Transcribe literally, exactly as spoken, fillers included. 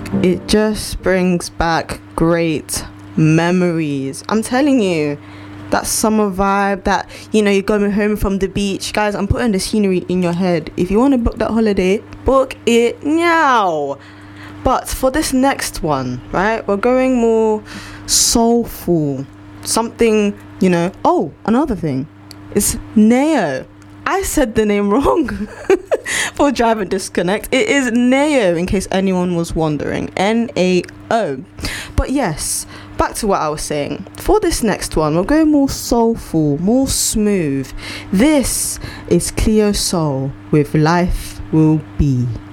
It just brings back great memories. I'm telling you, that summer vibe, that, you know, you're going home from the beach. Guys, I'm putting the scenery in your head. If you want to book that holiday, book it now. But for this next one, right, we're going more soulful. Something, you know. Oh, another thing. It's Nao. I said the name wrong for Drive and Disconnect. It is Nao, in case anyone was wondering. N A O. But yes, back to what I was saying. For this next one, we're going more soulful, more smooth. This is Cleo Soul with Life Will Be.